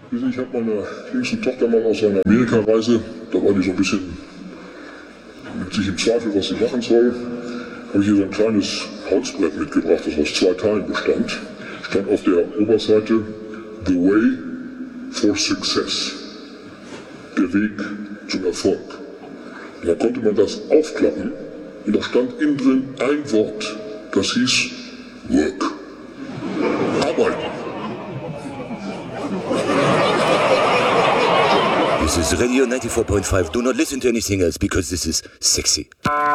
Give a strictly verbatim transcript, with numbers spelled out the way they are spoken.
Ich habe meiner jüngsten Tochter mal aus einer Amerikareise, da war die so ein bisschen mit sich im Zweifel, was sie machen soll, habe ich hier so ein kleines Holzbrett mitgebracht, das aus zwei Teilen bestand. Stand auf der Oberseite The Way for Success, der Weg zum Erfolg. Und da konnte man das aufklappen und da stand innen drin ein Wort, das hieß Work. Arbeiten. This is Radio ninety-four point five. Do not listen to anything else because this is sexy.